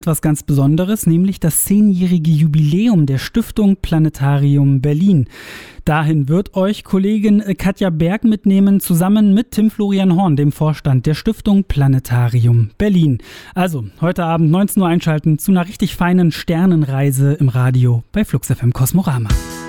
Was ganz Besonderes, nämlich das 10-jährige Jubiläum der Stiftung Planetarium Berlin. Dahin wird euch Kollegin Katja Berg mitnehmen, zusammen mit Tim Florian Horn, dem Vorstand der Stiftung Planetarium Berlin. Also, heute Abend 19 Uhr einschalten zu einer richtig feinen Sternenreise im Radio bei Flux FM Kosmorama.